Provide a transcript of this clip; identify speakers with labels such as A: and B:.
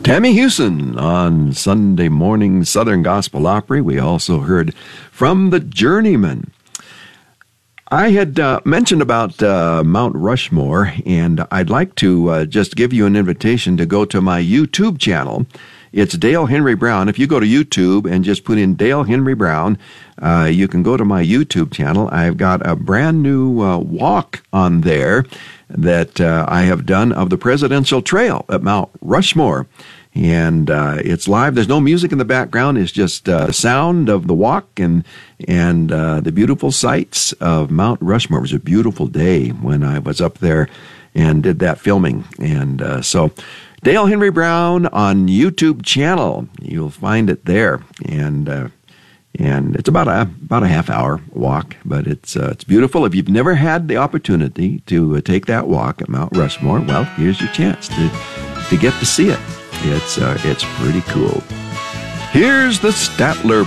A: Tammy Hewson on Sunday morning Southern Gospel Opry. We also heard from the Journeymen. I had mentioned about Mount Rushmore, and I'd like to just give you an invitation to go to my YouTube channel. It's Dale Henry Brown. If you go to YouTube and just put in Dale Henry Brown, you can go to my YouTube channel. I've got a brand new walk on there that I have done of the Presidential Trail at Mount Rushmore. And it's live. There's no music in the background. It's just the sound of the walk and the beautiful sights of Mount Rushmore. It was a beautiful day when I was up there and did that filming. And so Dale Henry Brown on YouTube channel. You'll find it there. And it's about a half hour walk, but it's beautiful. If you've never had the opportunity to take that walk at Mount Rushmore, well, here's your chance to get to see it. It's pretty cool. Here's the Statler